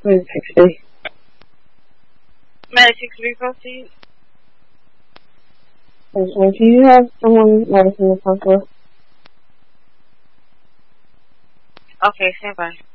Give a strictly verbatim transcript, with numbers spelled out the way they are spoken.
Medic sixty. Medic sixty, proceed. So, do you have someone medicine to talk to? Okay, stand by.